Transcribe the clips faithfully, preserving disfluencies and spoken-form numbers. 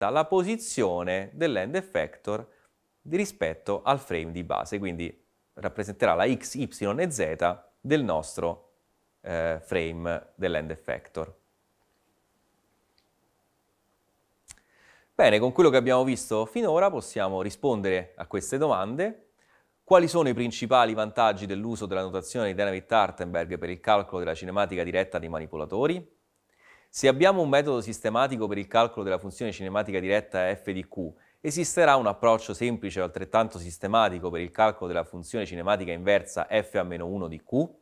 la posizione dell'end effector rispetto al frame di base, quindi rappresenterà la x, y e z del nostro eh, frame dell'end effector. Bene, con quello che abbiamo visto finora possiamo rispondere a queste domande. Quali sono i principali vantaggi dell'uso della notazione di Dynamic-Tartenberg per il calcolo della cinematica diretta dei manipolatori? Se abbiamo un metodo sistematico per il calcolo della funzione cinematica diretta f di q, esisterà un approccio semplice o altrettanto sistematico per il calcolo della funzione cinematica inversa f a meno uno di q?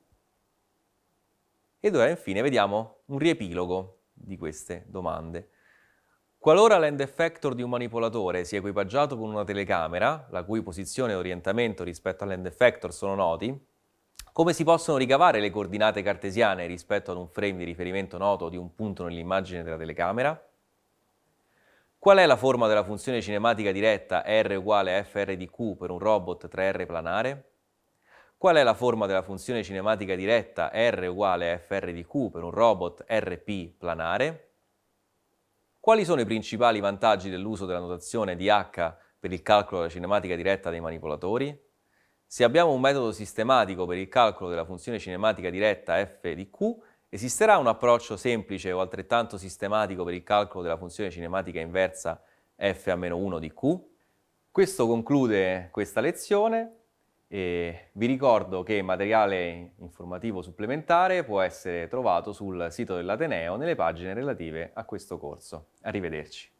Ed ora infine vediamo un riepilogo di queste domande. Qualora l'end effector di un manipolatore sia equipaggiato con una telecamera, la cui posizione e orientamento rispetto all'end effector sono noti, come si possono ricavare le coordinate cartesiane rispetto ad un frame di riferimento noto di un punto nell'immagine della telecamera? Qual è la forma della funzione cinematica diretta R uguale a fr di q per un robot tre R planare? Qual è la forma della funzione cinematica diretta R uguale a fr di q per un robot R P planare? Quali sono i principali vantaggi dell'uso della notazione di H per il calcolo della cinematica diretta dei manipolatori? Se abbiamo un metodo sistematico per il calcolo della funzione cinematica diretta f di q, esisterà un approccio semplice o altrettanto sistematico per il calcolo della funzione cinematica inversa f a meno uno di q? Questo conclude questa lezione e vi ricordo che materiale informativo supplementare può essere trovato sul sito dell'Ateneo nelle pagine relative a questo corso. Arrivederci.